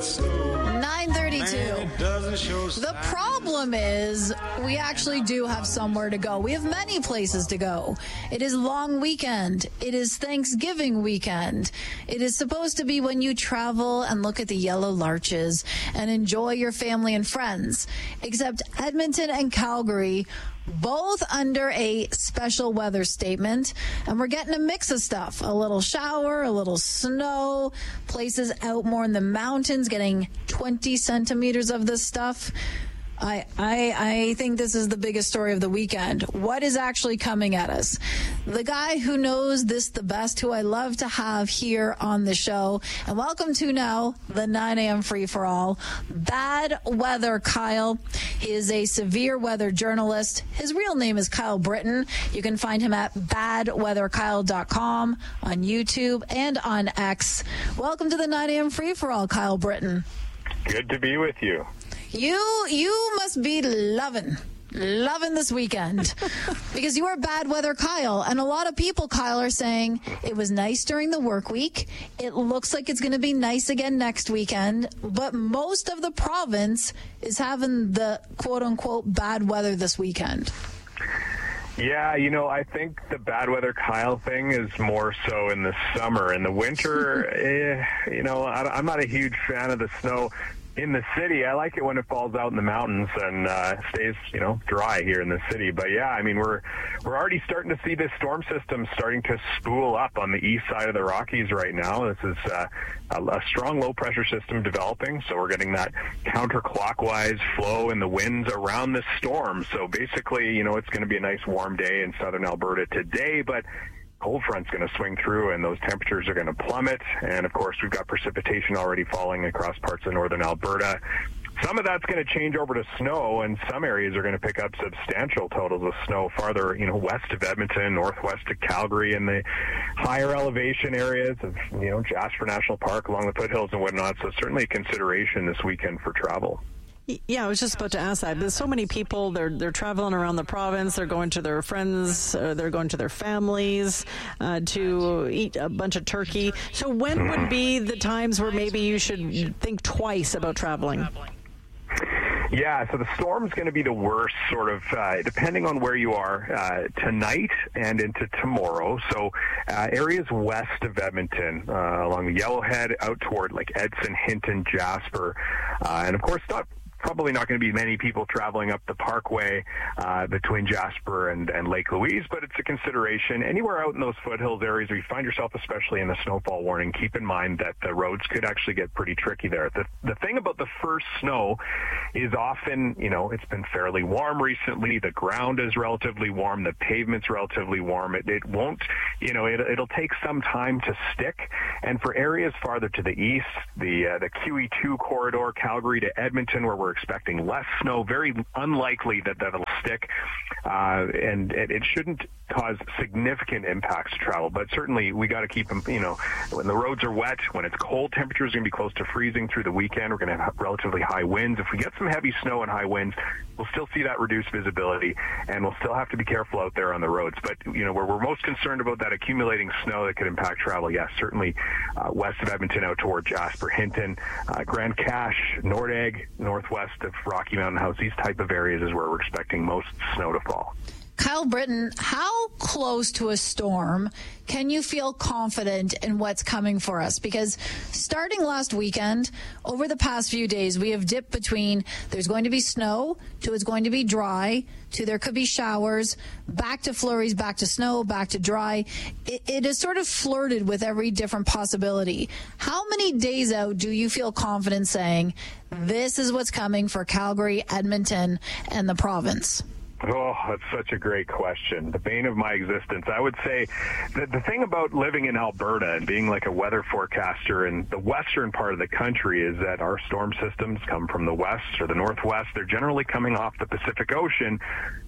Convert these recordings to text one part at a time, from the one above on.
9:32. The problem is we actually do have somewhere to go. We have many places to go. It is long weekend. It is Thanksgiving weekend. It is supposed to be when you travel and look at the yellow larches and enjoy your family and friends. Except Edmonton and Calgary, both under a special weather statement, and we're getting a mix of stuff. A little shower, a little snow, places out more in the mountains getting 20 centimeters of this stuff. I think this is the biggest story of the weekend. What is actually coming at us? The guy who knows this the best, who I love to have here on the show, and welcome to now the 9 a.m. Free for All, Bad Weather Kyle. He is a severe weather journalist. His real name is Kyle Britton. You can find him at badweatherkyle.com, on YouTube, and on X. Welcome to the 9 a.m. Free for All, Kyle Britton. Good to be with you. You must be loving this weekend because you are Bad Weather Kyle, and a lot of people, Kyle, are saying it was nice during the work week. It looks like it's going to be nice again next weekend, but most of the province is having the quote-unquote bad weather this weekend. Yeah, I think the bad weather Kyle thing is more so in the summer. In the winter, I'm not a huge fan of the snow in the city. I like it when it falls out in the mountains and stays, dry here in the city. But yeah, I mean, we're already starting to see this storm system starting to spool up on the east side of the Rockies right now. This is a strong low pressure system developing, so we're getting that counterclockwise flow in the winds around the storm. So basically, it's going to be a nice warm day in southern Alberta today, but cold front's going to swing through and those temperatures are going to plummet. And of course, we've got precipitation already falling across parts of northern Alberta. Some of that's going to change over to snow, and some areas are going to pick up substantial totals of snow farther, west of Edmonton, northwest of Calgary, in the higher elevation areas of, Jasper National Park along the foothills and whatnot. So certainly a consideration this weekend for travel. Yeah, I was just about to ask that. There's so many people, they're traveling around the province, they're going to their friends, they're going to their families to eat a bunch of turkey. So when would be the times where maybe you should think twice about traveling? Yeah, so the storm's going to be the worst, sort of, depending on where you are, tonight and into tomorrow. So areas west of Edmonton, along the Yellowhead, out toward like Edson, Hinton, Jasper, and of course probably not going to be many people traveling up the Parkway between Jasper and Lake Louise, but it's a consideration. Anywhere out in those foothills areas where you find yourself, especially in the snowfall warning, keep in mind that the roads could actually get pretty tricky there. The thing about the first snow is often, it's been fairly warm recently. The ground is relatively warm. The pavement's relatively warm. It won't, it'll take some time to stick. And for areas farther to the east, the QE2 corridor, Calgary to Edmonton, where we're expecting less snow, very unlikely that'll stick, and it shouldn't cause significant impacts to travel. But certainly we got to keep them, when the roads are wet, when it's cold, temperatures are going to be close to freezing through the weekend. We're going to have relatively high winds. If we get some heavy snow and high winds, we'll still see that reduced visibility, and we'll still have to be careful out there on the roads. But, where we're most concerned about that accumulating snow that could impact travel, yes, certainly west of Edmonton out toward Jasper, Hinton, Grand Cache, Nordegg, northwest of Rocky Mountain House, these type of areas is where we're expecting most snow to fall. Kyle Britton, how close to a storm can you feel confident in what's coming for us? Because starting last weekend, over the past few days, we have dipped between there's going to be snow to it's going to be dry to there could be showers, back to flurries, back to snow, back to dry. It is sort of flirted with every different possibility. How many days out do you feel confident saying this is what's coming for Calgary, Edmonton, and the province? Oh, that's such a great question. The bane of my existence. I would say that the thing about living in Alberta and being like a weather forecaster in the western part of the country is that our storm systems come from the west or the northwest. They're generally coming off the Pacific Ocean,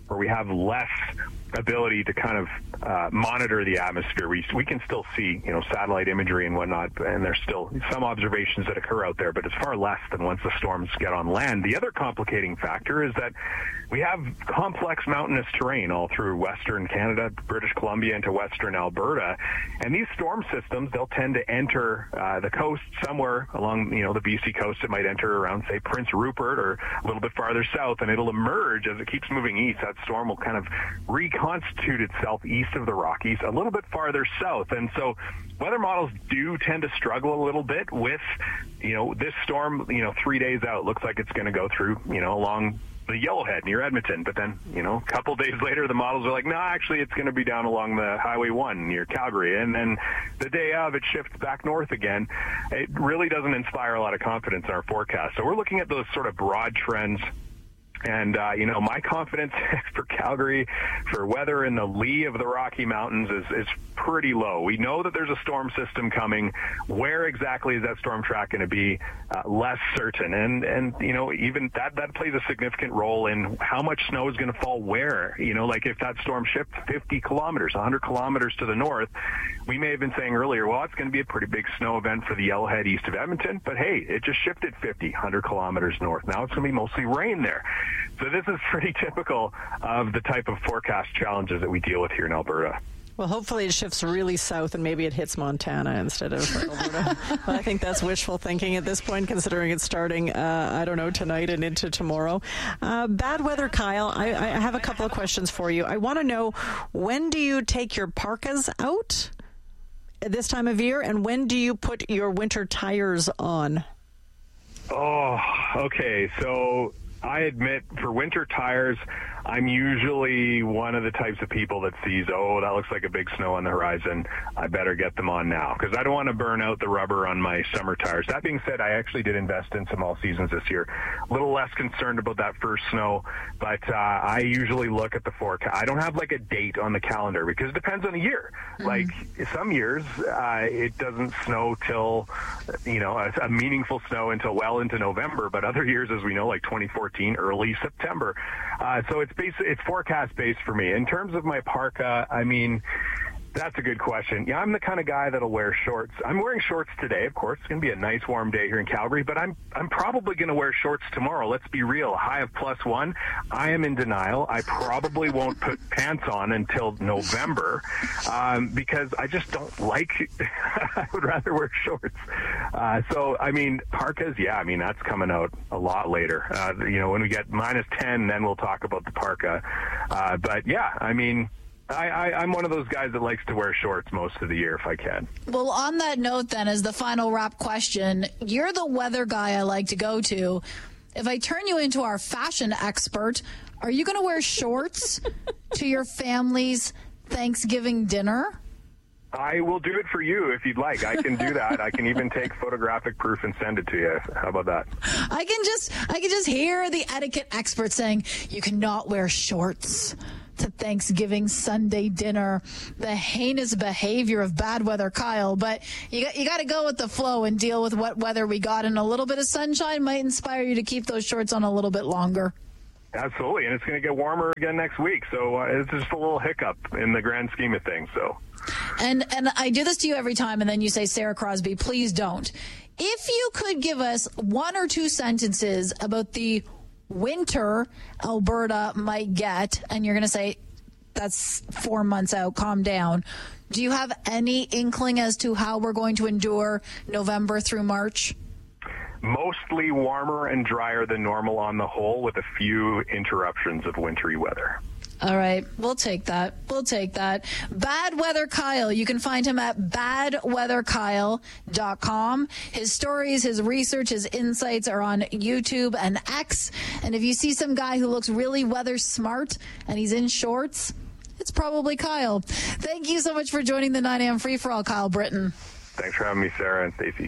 where we have less ability to kind of monitor the atmosphere. We can still see, satellite imagery and whatnot, and there's still some observations that occur out there, but it's far less than once the storms get on land. The other complicating factor is that we have complex mountainous terrain all through Western Canada, British Columbia, into Western Alberta, and these storm systems, they'll tend to enter the coast somewhere along, the BC coast. It might enter around, say, Prince Rupert or a little bit farther south, and it'll emerge as it keeps moving east. That storm will kind of reconstitute itself east of the Rockies, a little bit farther south. And so weather models do tend to struggle a little bit with, this storm, 3 days out looks like it's going to go through, along the Yellowhead near Edmonton. But then, a couple days later, the models are like, no, actually, it's going to be down along the Highway 1 near Calgary. And then the day of, it shifts back north again. It really doesn't inspire a lot of confidence in our forecast. So we're looking at those sort of broad trends. And, my confidence for Calgary, for weather in the lee of the Rocky Mountains is pretty low. We know that there's a storm system coming. Where exactly is that storm track going to be? Less certain. And even that plays a significant role in how much snow is going to fall where. Like if that storm shifts 50 kilometers, 100 kilometers to the north, we may have been saying earlier, well, it's going to be a pretty big snow event for the Yellowhead east of Edmonton. But hey, it just shifted 50, 100 kilometers north. Now it's going to be mostly rain there. So this is pretty typical of the type of forecast challenges that we deal with here in Alberta. Well, hopefully it shifts really south and maybe it hits Montana instead of Alberta. I think that's wishful thinking at this point, considering it's starting, tonight and into tomorrow. Bad weather, Kyle. I have a couple of questions for you. I want to know, when do you take your parkas out at this time of year, and when do you put your winter tires on? Oh, okay. So I admit, for winter tires, I'm usually one of the types of people that sees, that looks like a big snow on the horizon. I better get them on now because I don't want to burn out the rubber on my summer tires. That being said, I actually did invest in some all seasons this year. A little less concerned about that first snow, but I usually look at the forecast. I don't have like a date on the calendar because it depends on the year. Mm-hmm. Like some years, it doesn't snow till, a meaningful snow until well into November, but other years, as we know, like 2014, early September. So it's forecast based for me. In terms of my parka, that's a good question. Yeah, I'm the kind of guy that'll wear shorts. I'm wearing shorts today, of course. It's going to be a nice warm day here in Calgary, but I'm probably going to wear shorts tomorrow. Let's be real. A high of +1. I am in denial. I probably won't put pants on until November because I just don't like I would rather wear shorts. Parkas, that's coming out a lot later. When we get -10, then we'll talk about the parka. I'm one of those guys that likes to wear shorts most of the year if I can. Well, on that note, then, as the final wrap question, you're the weather guy I like to go to. If I turn you into our fashion expert, are you going to wear shorts to your family's Thanksgiving dinner? I will do it for you if you'd like. I can do that. I can even take photographic proof and send it to you. How about that? I can just hear the etiquette expert saying, you cannot wear shorts to Thanksgiving Sunday dinner. The heinous behavior of bad weather Kyle, but you got to go with the flow and deal with what weather we got, and a little bit of sunshine might inspire you to keep those shorts on a little bit longer. Absolutely, and it's going to get warmer again next week, so it's just a little hiccup in the grand scheme of things. So, and I do this to you every time, and then you say, Sarah Crosby, please don't. If you could give us one or two sentences about the winter Alberta might get, and you're going to say, that's 4 months out, calm down. Do you have any inkling as to how we're going to endure November through March? Mostly warmer and drier than normal on the whole, with a few interruptions of wintry weather. All right, we'll take that. Bad Weather Kyle. You can find him at badweatherkyle.com. His stories, his research, his insights are on YouTube and X. And if you see some guy who looks really weather smart and he's in shorts, it's probably Kyle. Thank you so much for joining the 9 a.m. Free for All, Kyle Britton. Thanks for having me, Sarah and Stacey.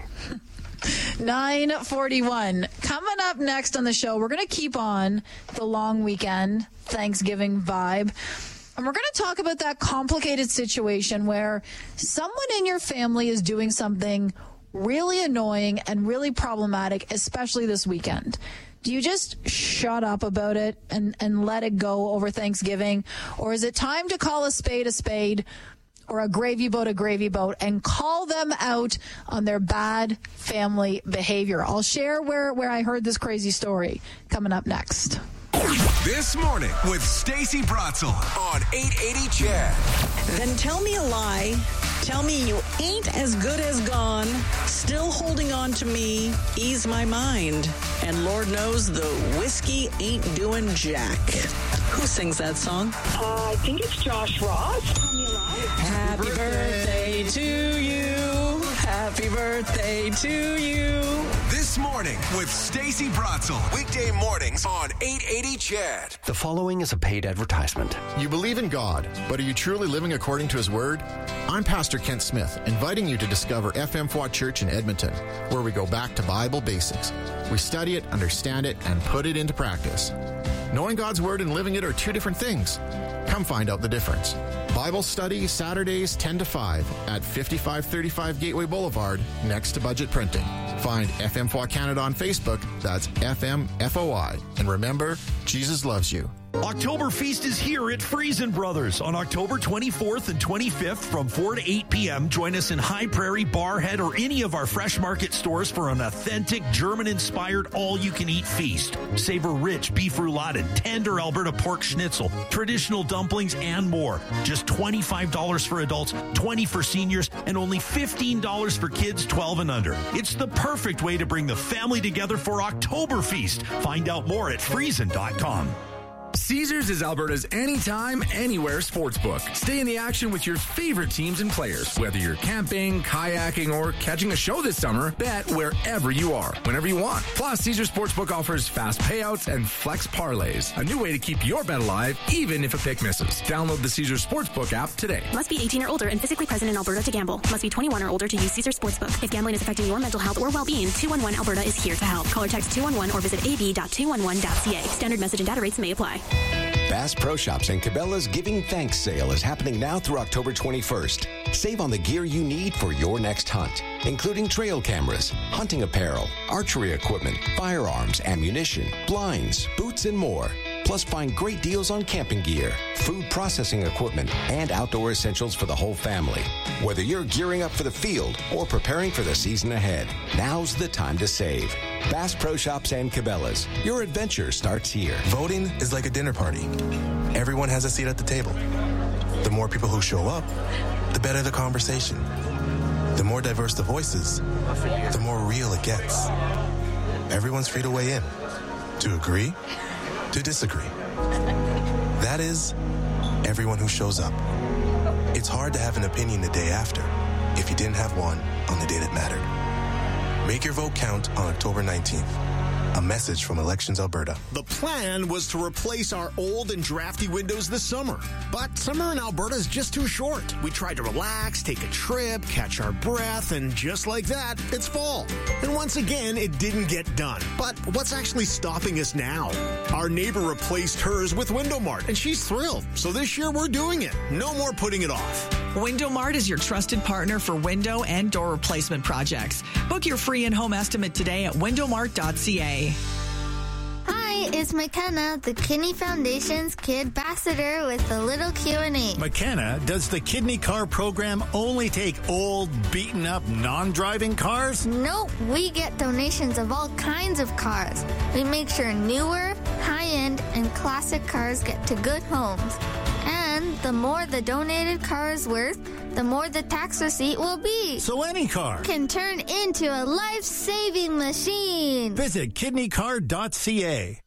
9:41. Coming up next on the show, we're going to keep on the long weekend Thanksgiving vibe. And we're going to talk about that complicated situation where someone in your family is doing something really annoying and really problematic, especially this weekend. Do you just shut up about it and let it go over Thanksgiving? Or is it time to call a spade, or a gravy boat, and call them out on their bad family behavior? I'll share where I heard this crazy story coming up next. This morning with Stacey Bratzel on 880 Chad. Then tell me a lie. Tell me you ain't as good as gone. Still holding on to me. Ease my mind. And Lord knows the whiskey ain't doing jack. Who sings that song? I think it's Josh Ross. Happy birthday to you. Happy birthday to you. This morning with Stacey Bratzel. Weekday mornings on 880 Chad. The following is a paid advertisement. You believe in God, but are you truly living according to His Word? I'm Pastor Kent Smith, inviting you to discover FM Foix Church in Edmonton, where we go back to Bible basics. We study it, understand it, and put it into practice. Knowing God's Word and living it are two different things. Come find out the difference. Bible study Saturdays 10 to 5 at 5535 Gateway Boulevard, next to Budget Printing. Find FM Foix Canada on Facebook. That's FMFOI. And remember, Jesus loves you. Oktoberfest is here at Friesen Brothers on October 24th and 25th from 4 to 8 p.m. Join us in High Prairie, Barhead, or any of our Fresh Market stores for an authentic German-inspired all-you-can-eat feast. Savor rich beef rouladen, tender Alberta pork schnitzel, traditional dumplings, and more. Just $25 for adults, $20 for seniors, and only $15 for kids 12 and under. It's the perfect way to bring the family together for Oktoberfest. Find out more at Friesen.com. Caesars is Alberta's anytime, anywhere sportsbook. Stay in the action with your favorite teams and players. Whether you're camping, kayaking, or catching a show this summer, bet wherever you are, whenever you want. Plus, Caesars Sportsbook offers fast payouts and flex parlays, a new way to keep your bet alive, even if a pick misses. Download the Caesars Sportsbook app today. Must be 18 or older and physically present in Alberta to gamble. Must be 21 or older to use Caesars Sportsbook. If gambling is affecting your mental health or well-being, 211 Alberta is here to help. Call or text 211 or visit ab.211.ca. Standard message and data rates may apply. Bass Pro Shops and Cabela's Giving Thanks sale is happening now through October 21st. Save on the gear you need for your next hunt, including trail cameras, hunting apparel, archery equipment, firearms, ammunition, blinds, boots, and more. Plus, find great deals on camping gear, food processing equipment, and outdoor essentials for the whole family. Whether you're gearing up for the field or preparing for the season ahead, now's the time to save. Bass Pro Shops and Cabela's. Your adventure starts here. Voting is like a dinner party. Everyone has a seat at the table. The more people who show up, the better the conversation. The more diverse the voices, the more real it gets. Everyone's free to weigh in, to agree, to disagree. That is, everyone who shows up. It's hard to have an opinion the day after if you didn't have one on the day that mattered. Make your vote count on October 19th. A message from Elections Alberta. The plan was to replace our old and drafty windows this summer. But summer in Alberta is just too short. We tried to relax, take a trip, catch our breath, and just like that, it's fall. And once again, it didn't get done. But what's actually stopping us now? Our neighbor replaced hers with Window Mart, and she's thrilled. So this year, we're doing it. No more putting it off. Window Mart is your trusted partner for window and door replacement projects. Book your free in-home estimate today at windowmart.ca. Hi, it's McKenna, the Kidney Foundation's Kid Ambassador with a little Q&A. McKenna, does the Kidney Car program only take old, beaten-up, non-driving cars? Nope, we get donations of all kinds of cars. We make sure newer, high-end, and classic cars get to good homes. And the more the donated car is worth, the more the tax receipt will be. So any car can turn into a life-saving machine. Visit kidneycar.ca.